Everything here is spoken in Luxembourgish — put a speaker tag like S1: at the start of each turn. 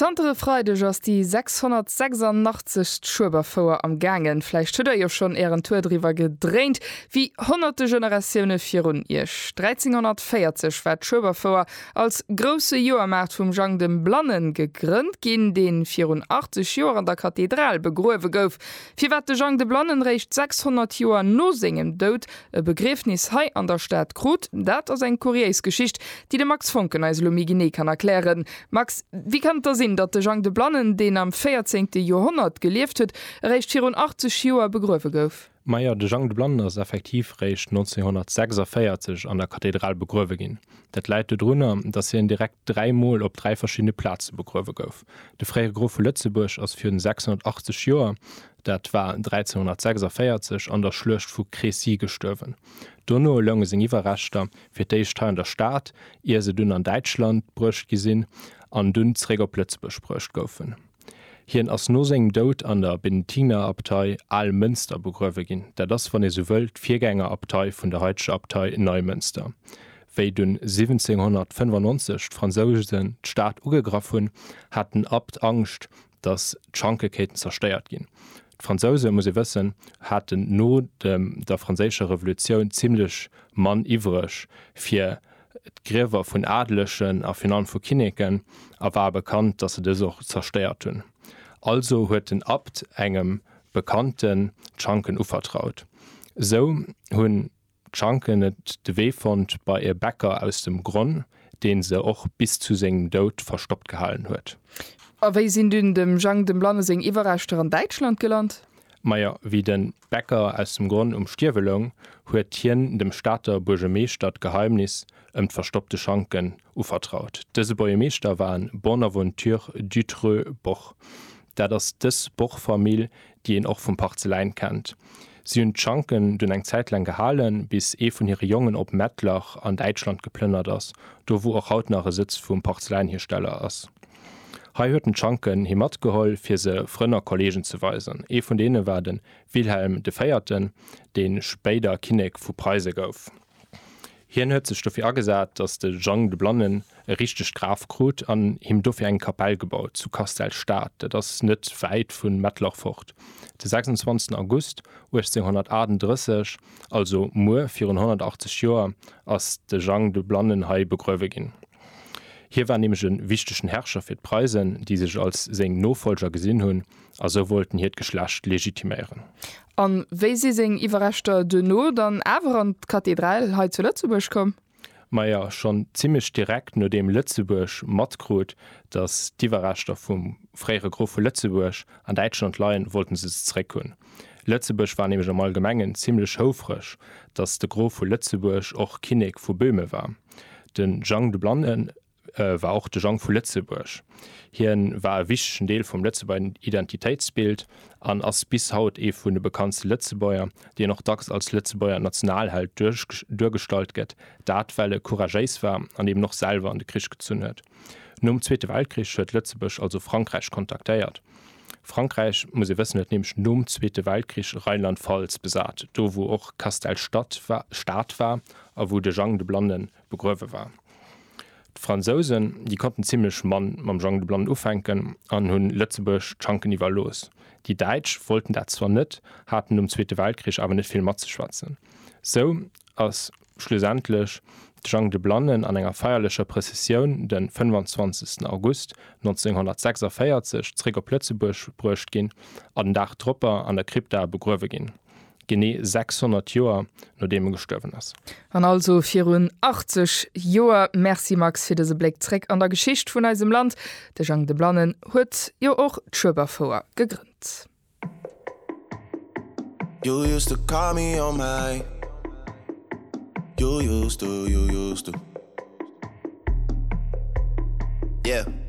S1: Zantere Freideg ass die 686 Schuberfoer am Gangen. Vielleicht huet jo schon Ären Tourdriwer gedreint, wie hunderte Generationioune virun Ich. 1340 war Schuberfoer als grosse Joermarkt vum Jean dem Blannen gegrünnt, ginn den 84 Joer an der Kathedral begruewe gouf. Fi wat de Jean de Blannen recht 600 Joer no singem dot, e Begriffnis hei an der Stadt Grot, dat ass eng Kuriesgeschicht, die de Max Fonken als Lomigine kann erklären. Max, wie kann das sinn, dat de Jean de Blannen, den am 14. Jahrhundert gelieft huet, recht 84 Joer begruewe gouf?
S2: Meier de Jean de Blannen ass effektiv recht 1946 an der Kathedral begruewe ginn. Dat leite drunner, dat se en direkt 3 Mal op 3 verschiedene Plaze begruewe gouf. De Fréie Grof vu Lützeburg ass fir den 680 Joer, dat war 1346 an der Schlucht vu Crécy gestøwen. Donno lange seg iwwerrechtter fir d'éicht an der Staat, ihr se dünn an Deutschland bruecht gesinn, an dünn Träger Plötzburg bruecht goufen. Hien ass no seng Dod an der Benediktinerabtei Allmünster begruewe ginn, dat das wann e so wëlt Viergängerabtei vun der Heitsche Abtei in Neumünster. Wéi dun 1795 d'Franzausen d'Staat ugegraf hunn, hatten Abt Angst, dass d'Schankeketen zersteiert ginn. Franzose muss wëssen hatten no der Franzésche Revolution ziemlich mann iwrech fir d'Gräwer vun Adlechen a Finan vu Kinneken awer bekannt, dat se dës och zersteiert hunn. Also huet den Abt engem bekannten Schanken uvertraut. So hunn Schanken net de Weefond bei e Bäcker aus dem Gronn, den se och bis zu segem Dod verstoppt gehalen huet.
S1: Aéi sinn dun dem Jean dem Blannen seg Iwerrechter an Deutschland gelernt?
S2: Meier wie den Bäcker aus dem Gronn Stierwelung huet hien dem Stadter Burgemeester Geheimnis d'verstoppte Schanken uvertraut. Dëse Burgemeester waren Bonaventure Dutreux Boch, dat ass dës Bochfamilie, die en och vum Parzelein kennt. Sie hun Schanken dun eng Zeitlang gehalen, bis vun hire Jungen op Mettlach an Deutschland geplünnert ass, do wo auch hautnare Sitz vum Porzellanhersteller ass. Hei hueten Schanken hi mat geholl fir se frënner Kollegen zu weisen. Vun dene war den Wilhelm de Feierten, den Spéider Kinnek vu Preise gouf. Hien huet sech dofir agesat, dats de Jean de Blannen e richteg Graf krut an him dofir eng Kapell gebaut zu Kastelstaat, dat ass net weit vun Mettlach focht. De 26. August 1838, also Moer 480 Joer, ass de Jean de Blannen hei begruewe ginn. Hier war nämlich een wichtigchen Herrscher fir d'Preisen, die sich als seng Nofolger gesinn hunn, also wollten hier d'Geschlecht legitimieren.
S1: An wéi se seng Iwerrechter de no dann awer an d'Kathedral heit zu Lützeburg kom?
S2: Meier schon ziemlich direkt no dem Lützeburg mat grot, dats d'Iwerrechter vum Fréiere Grof vu Lützeburg an Deutschland leiien wollten se zréck hunn. Lützeburg war nämlich am allgemengen ziemlich houfrech, dats de Grof vu Lützeburg och Kinnek vu Böhme war. Den Jean de Blannen war auch de Jean vu Lützeburg. Hien war e wichtigen Deel vum Lützeburger Identitätsbild an ass bis haut vun de bekannte Lützebäuer, die noch dacks als Lützebäuer Nationalhalt durchgestalt gëtt, dat weil couragéis war an dem noch selber an de Krisch gezünn huet. Nom Zweite Weltkrieg huet Lützeburg also Frankreich kontaktéiert. Frankreich muss wissen net nämlich nom Zweite Weltkrieg Rheinland-Pfalz besat, do wo och Kastelstadt Staat war, a wo de Jean de Blannen begruewe war. Franzosen, die konnten ziemlich Mann mam Jean de Blannen ufenken an hunn Lützeburg Schanken iwwer los. Die Deitsch wollten dat zwar net, hatten um Zweite Weltkrieg aber net viel mat zu schwatzen. So ass schlussendlich Jean de Blannen an enger feierlicher Präzision den 25. August 1946 zréger Plötzeburg bruecht ginn, an den Dach Tropper an der Krypta begruewe ginn. Genné 600 Joer no dem gestøwen ass.
S1: An also 84 Joer Merci Max fir dese Blick zréck an der Geschicht vun eisem Land. De Jean de Blannen huet jo och d'Schuberfoer gegrünnt.
S3: You used to call me on my You used to Yeah